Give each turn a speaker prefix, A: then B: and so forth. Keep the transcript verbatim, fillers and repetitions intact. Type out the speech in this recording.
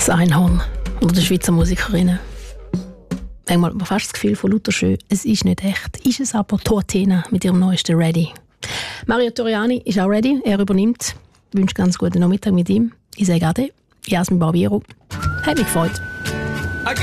A: Das Einhorn oder der Schweizer Musikerinnen. Manchmal hat man fast das Gefühl von lauter schön, es ist nicht echt. Ist es aber Tortena mit ihrem neuesten Ready. Mario Toriani ist auch ready, er übernimmt. Ich wünsche ganz guten Nachmittag mit ihm. Ich sage Ade, Jasmin Barbiero. Hat mich gefreut.